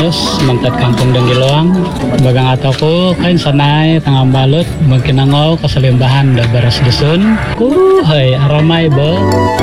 terus mentet kampung dan diloang bagang ataku kain sanai tengah balut mungkin nangau keselimbahan da beras dusun hai aramai be